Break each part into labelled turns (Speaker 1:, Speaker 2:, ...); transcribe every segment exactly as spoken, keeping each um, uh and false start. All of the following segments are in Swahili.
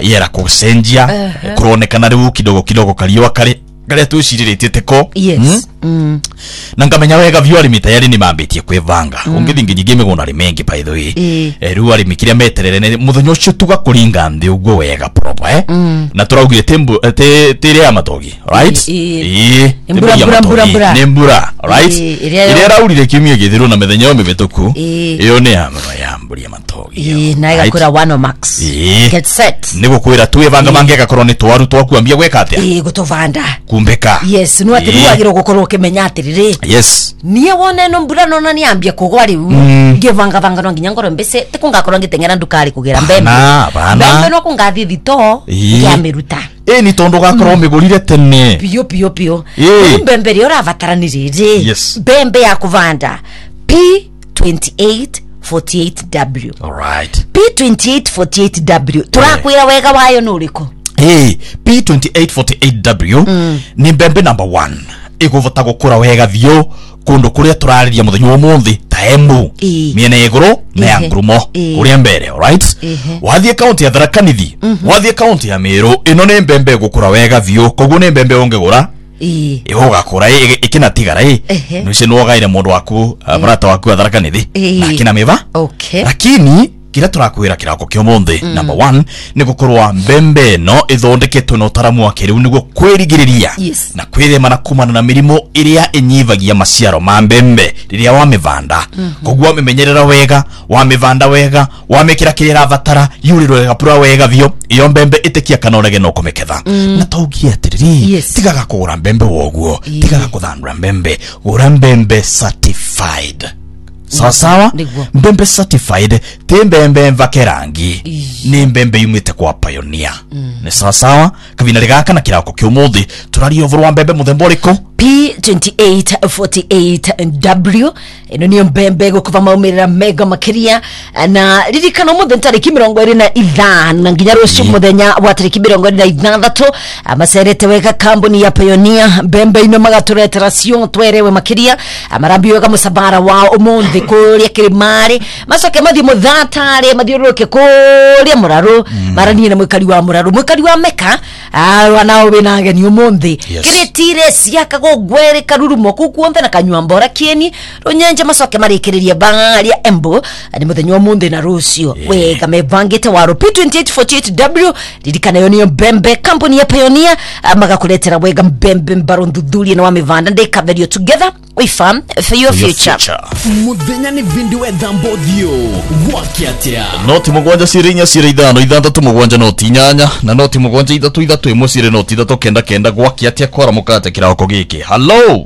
Speaker 1: yera kusenjia kuronekana riu kidogo kidogo kaliwa kale gale tushiriritie teko.
Speaker 2: Yes. Mm? Mm.
Speaker 1: Na ngamenya wega vyo arimi tayari ni mambitie kwivanga. Mm. Ungithingi game gona ri mengi by the way. E. E, riu arimi kiria meterere muthonyo ucio tuga kuringa nthi ugo wega proper eh. Mm. Na turaugire tembo te tire amatogi, right? Eh.
Speaker 2: Mbura mbura mbura mbura.
Speaker 1: Nembura, right? Ile raurire kimie githiru na methenya yo mibituku. Iyo ni amama ya mburi amatogi.
Speaker 2: Eh, na igakura one max.
Speaker 1: E.
Speaker 2: Get set.
Speaker 1: Nigo kwira twivanga mange gakorwo ni twaru twakuambia gweka atia.
Speaker 2: Eh, gutovanda.
Speaker 1: Kumbeka.
Speaker 2: Yes, no ati nuagiro gukorwo kimenya atiriri.
Speaker 1: Yes.
Speaker 2: Niye wone no mbura nona ni ambia kugwa riu. Mm. Ngivanga vanga no nginya ngoro mbese tikungakorwo ngitengera ndukari kugera mbembe.
Speaker 1: Na bana.
Speaker 2: Mbembe no kungathi thito ya miruta.
Speaker 1: Eh ni tondo gakorwo migurire tene.
Speaker 2: Pio pio pio.
Speaker 1: E.
Speaker 2: Mbembe ri uravatara ni riri.
Speaker 1: Yes.
Speaker 2: Mbembe ya kuvanda P twenty-eight forty-eight W.
Speaker 1: All right.
Speaker 2: P twenty-eight forty-eight W. Turakwira wega wayo nuriko.
Speaker 1: Hey, P twenty-eight forty-eight W mm. ni mbembe number one. Iguvota gukura wega vyo kundu kuria turariria muthenya umuthi ta Embu e. miene iguru na ya Ngurumo e. kuria mbere, alright e. wathie county ya Tharaka Nithi mm -hmm. wathie county ya Meru ino ni mbembe gukura wega vyo koguo ni mbembe ungigura e. igugakura ikina tigara e. Nuice no gaire mundu waku e. brata waku ya Tharaka Nithi e. na kina miva
Speaker 2: okay.
Speaker 1: Lakini kira turakwira kirako kyo monde mm. number one ni gukorwa mbembe no ithondeketwe no taramu wa kiriu niguo kwirigiriria
Speaker 2: yes.
Speaker 1: na kwirema na kumana na mirimo iria inyivagia maciaro ma mbembe riria wa mivanda mm -hmm. koguo memenyerera wega wa mivanda wega wa mekira kirira vatara yuriro wega pura wega vyo iyo mbembe itekia kanorege no kumeketha mm. na taugia atiriri yes. tigaga kugura mbembe woguo yeah. tigaga kuthandura mbembe gura mbembe certified. Sawa sawa mbembe certified te mbembe mvakerangi ni mbembe yumite kwa Pioneer mm. ni sawa sawa kavina ligaka na kirako kiumuthi turari over wa mbembe muthemba uriko
Speaker 2: P twenty-eight forty-eight W ino ni mbembe gukuva maumirira mega makiria na ririkana muthe tariki mirongo iri na ithano nginya rucio muthenya wa tariki mirongo iri na ithathatu amacerete wega kambuni ya Pioneer mbembe ino magaturetera cio twerewe makiria amarambi wega musabara wa umuthi kuria kirimari macoke mathi muthatari mathiuruke kuria muraru mm. marani na mwikari wa muraru mwikari wa meka wanao wina ageni umuthi yes. kiritire ciaka gwere karurumo kukuonde na kanywa mbora kieni runyenje macoke marikiriria bangaria Embu ni muthenya umuthi na rucio yeah. wega mevangite waro P twenty-eight forty-eight W ririkana yo ni mbembe company ya Pioneer magakuretera wega mbembe mbaro nduthuri na wa mivanda ndikaverio together we farm for your future, future.
Speaker 3: Muthenya ni vindi we dhambodio wakiatia
Speaker 1: noti mugwanja sirinya siri ithano ithanthatu mugwanja noti nyanya na noti mugwanja ithatu ithatu imwe siri noti ithatu kenda kenda gwakiatia kwara mukate kirako giki hello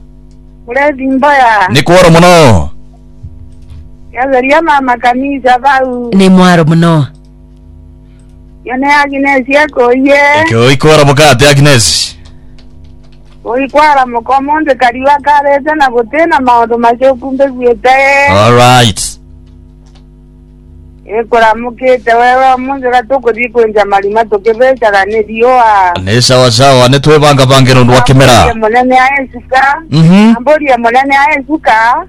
Speaker 4: Uredi mbaya
Speaker 1: ni kwara muno
Speaker 4: yazaria mama kanisa bau
Speaker 2: ni mwaro muno
Speaker 4: yone Agnes yako ye
Speaker 1: ikyo ikwara mukate Agnes
Speaker 4: oikwara mukomonde kariwa karete na gutena maundu macio kumbe gwite
Speaker 1: all right
Speaker 4: ekora mukite wewe munze gatukuthi kwenja marima tukibecara ni riwa
Speaker 1: ni sawa sawa ni twebanga bange no ndwakimera
Speaker 4: munene aesuka
Speaker 1: mhm
Speaker 4: ambori ya munene aesuka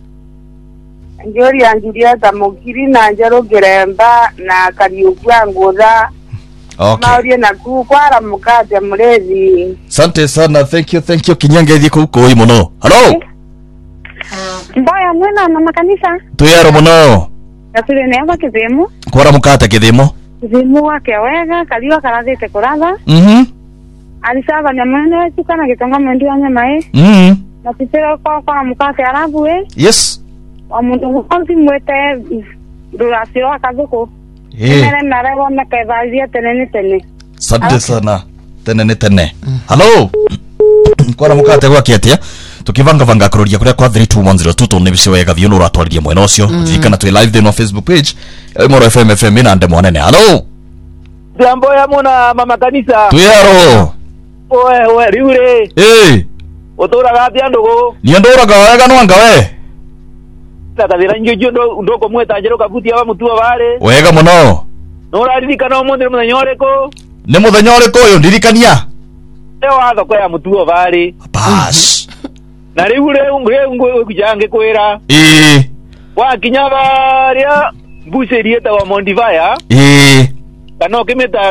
Speaker 4: njori anjuria ta mukiri na njaro geremba na kariukwa ngotha
Speaker 1: okay
Speaker 4: mauri na kukwara mukate murezi
Speaker 1: asante sana thank you thank you kinyange thiko uko imo no hello
Speaker 4: mbaya mwena na makanisa
Speaker 1: tuyaro muno
Speaker 4: Kasire neema kizemu
Speaker 1: kwara mukate kithimo
Speaker 4: kizemu wake wega kaliwa karathite kuratha
Speaker 1: mhm
Speaker 4: alisaba na mwana tukana kitonga mwendi wa nyama eh
Speaker 1: mhm
Speaker 4: na pitera kwa kwa mukate arabu eh
Speaker 1: yes
Speaker 4: wa mundu kwanzi mwete durasio akazuko
Speaker 1: eh
Speaker 4: nene narewa mekevazia tenene tene
Speaker 1: asante sana tenene tene hello kwara mukate gwakiatia tukivanga vanga kuroria kuria kwa three two one zero two ne bise wega vyo no ratwaririe mwena ucio thikana twi live then on Facebook page Moro F M F M ina ndemo nene hello
Speaker 5: jambo ya mona mama kanisa
Speaker 1: tuyaro
Speaker 5: oe oe riure
Speaker 1: eh
Speaker 5: otora gathia ndugu
Speaker 1: ni nduraga wega no anga we
Speaker 5: tata vira njuju ndo ndoko mweta njero kabuti aba mutua bare
Speaker 1: wega muno
Speaker 5: no raririka no mundu muthenya uriko
Speaker 1: ni muthenya uriko uyu ndirikania
Speaker 5: leo watho kwa mutua bare
Speaker 1: bas
Speaker 5: na riure ungwe ungwe kujange kwera
Speaker 1: eh
Speaker 5: wa kinyaba ria buserie ta wa Mondivaya
Speaker 1: eh
Speaker 5: kana kimeta